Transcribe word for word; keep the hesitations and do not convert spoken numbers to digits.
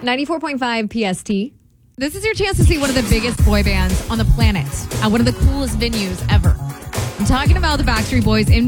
ninety-four point five P S T. This is your chance to see one of the biggest boy bands on the planet at one of the coolest venues ever. I'm talking about the Backstreet Boys in